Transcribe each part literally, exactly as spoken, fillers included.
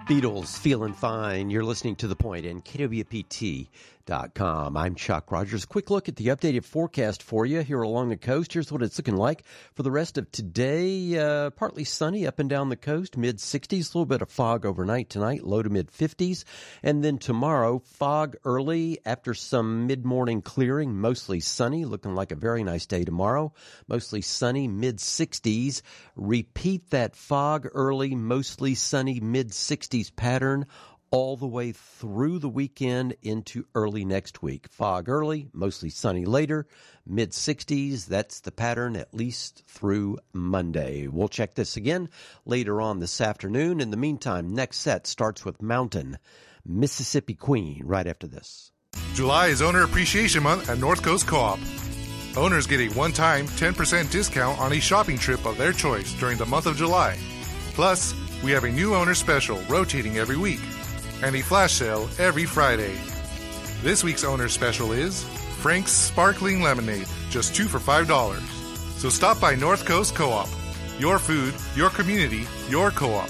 Beatles, Feeling Fine. You're listening to The Point and K W P T dot com. I'm Chuck Rogers. Quick look at the updated forecast for you here along the coast. Here's what it's looking like for the rest of today. Uh, partly sunny up and down the coast, mid sixties. A little bit of fog overnight tonight, low to mid fifties. And then tomorrow, fog early after some mid-morning clearing, mostly sunny. Looking like a very nice day tomorrow. Mostly sunny, mid sixties. Repeat that fog early, mostly sunny, mid sixties pattern all the way through the weekend into early next week. Fog early, mostly sunny later, mid sixties. That's the pattern at least through Monday. We'll check this again later on this afternoon. In the meantime, next set starts with Mountain, Mississippi Queen, right after this. July is Owner Appreciation Month at North Coast Co-op. Owners get a one-time ten percent discount on a shopping trip of their choice during the month of July. Plus, we have a new owner special rotating every week and a flash sale every Friday. This week's owner special is Frank's Sparkling Lemonade, just two for five dollars. So stop by North Coast Co-op. Your food, your community, your co-op.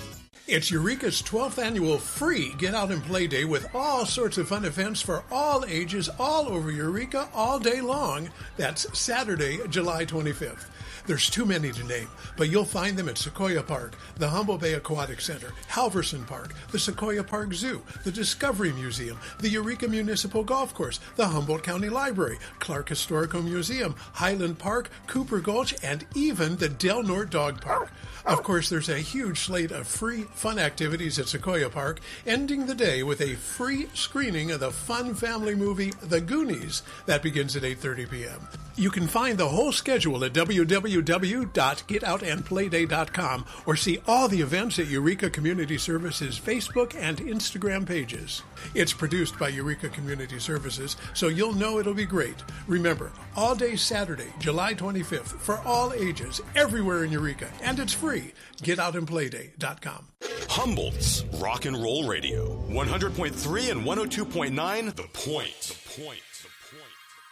It's Eureka's twelfth annual free Get Out and Play Day with all sorts of fun events for all ages all over Eureka all day long. That's Saturday, July twenty-fifth. There's too many to name, but you'll find them at Sequoia Park, the Humboldt Bay Aquatic Center, Halverson Park, the Sequoia Park Zoo, the Discovery Museum, the Eureka Municipal Golf Course, the Humboldt County Library, Clark Historical Museum, Highland Park, Cooper Gulch, and even the Del Norte Dog Park. Of course, there's a huge slate of free, fun activities at Sequoia Park, ending the day with a free screening of the fun family movie The Goonies. That begins at eight thirty p.m. You can find the whole schedule at w w w dot get out and play day dot com or see all the events at Eureka Community Services Facebook and Instagram pages. It's produced by Eureka Community Services, so you'll know it'll be great. Remember, all day Saturday, July twenty-fifth, for all ages, everywhere in Eureka, and it's free. get out and play day dot com. Humboldt's Rock and Roll Radio, one hundred point three and one oh two point nine, The Point. The Point. The Point.